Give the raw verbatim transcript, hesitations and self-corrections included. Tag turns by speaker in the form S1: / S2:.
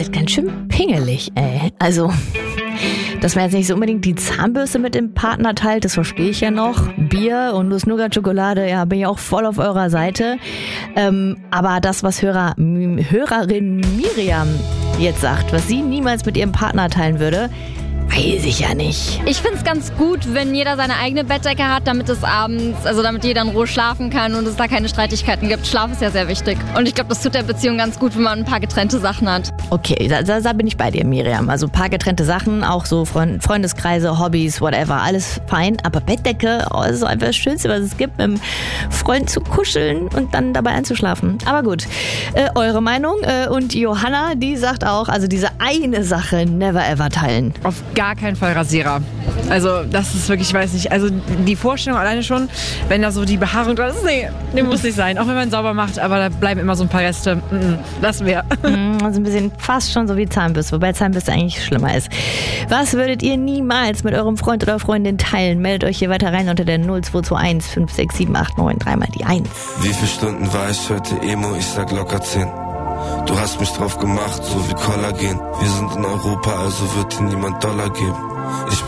S1: halt ganz schön pingelig, ey. Also, dass man jetzt nicht so unbedingt die Zahnbürste mit dem Partner teilt, das verstehe ich ja noch. Bier und Nuss-Nougat-Schokolade, ja, bin ich auch voll auf eurer Seite. Ähm, aber das, was Hörer, Hörerin Miriam jetzt sagt, was sie niemals mit ihrem Partner teilen würde, weiß ich ja nicht.
S2: Ich find's ganz gut, wenn jeder seine eigene Bettdecke hat, damit es abends, also damit jeder in Ruhe schlafen kann und es da keine Streitigkeiten gibt. Schlaf ist ja sehr wichtig. Und ich glaube, das tut der Beziehung ganz gut, wenn man ein paar getrennte Sachen hat.
S1: Okay, da, da, da bin ich bei dir, Miriam. Also ein paar getrennte Sachen, auch so Freund, Freundeskreise, Hobbys, whatever, alles fein. Aber Bettdecke, oh, das ist so einfach das Schönste, was es gibt, mit einem Freund zu kuscheln und dann dabei einzuschlafen. Aber gut, äh, eure Meinung. Äh, und Johanna, die sagt auch, also diese eine Sache never ever teilen.
S3: Auf gar keinen Fall Rasierer. Also das ist wirklich, ich weiß nicht, also die Vorstellung alleine schon, wenn da so die Behaarung dran ist, nee, nee, muss nicht sein. Auch wenn man sauber macht, aber da bleiben immer so ein paar Reste. Mm-mm, lassen wir.
S1: Also ein bisschen fast schon so wie Zahnbürste, wobei Zahnbürste eigentlich schlimmer ist. Was würdet ihr niemals mit eurem Freund oder Freundin teilen? Meldet euch hier weiter rein unter der null zwei zwei eins fünf sechs sieben acht neun drei mal die eins.
S4: Wie viele Stunden war ich heute Emo? Ich sag locker zehn. Du hast mich drauf gemacht, so wie Kollagen. Wir sind in Europa, also wird dir niemand Dollar geben. Ich